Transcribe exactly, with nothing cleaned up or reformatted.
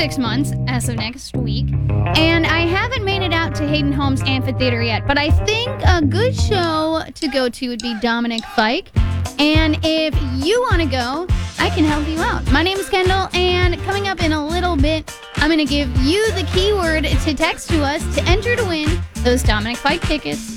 six months as of next week, and I haven't made it out to Hayden Holmes Amphitheater yet, but I think a good show to go to would be Dominic Fike. And if you want to go, I can help you out. My name is Kendall, and coming up in a little bit, I'm going to give you the keyword to text to us to enter to win those Dominic Fike tickets.